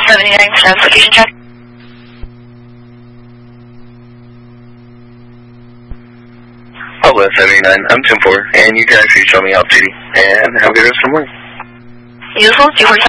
79 transportation check. Outlet 79, I'm 10-4, and you can actually show me out city, and have a good rest of the morning. Beautiful, 247.